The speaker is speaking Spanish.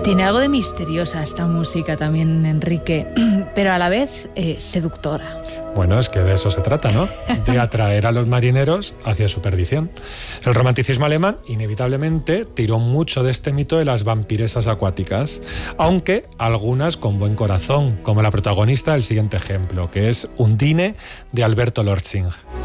Tiene algo de misteriosa esta música también, Enrique, pero a la vez seductora. Bueno, es que de eso se trata, ¿no? De atraer a los marineros hacia su perdición. El romanticismo alemán, inevitablemente, tiró mucho de este mito de las vampiresas acuáticas, aunque algunas con buen corazón, como la protagonista del siguiente ejemplo, que es Undine, de Alberto Lortzing.